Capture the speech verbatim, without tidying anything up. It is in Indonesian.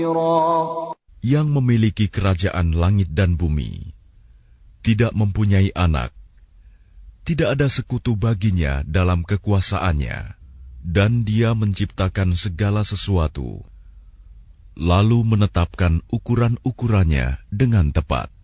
yang memiliki kerajaan langit dan bumi, tidak mempunyai anak, tidak ada sekutu baginya dalam kekuasaannya, dan Dia menciptakan segala sesuatu, lalu menetapkan ukuran-ukurannya dengan tepat.